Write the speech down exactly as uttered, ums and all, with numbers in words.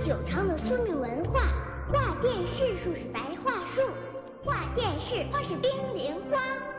久长的苏闽文化。画电视树是白桦树，画电视花是冰莲花。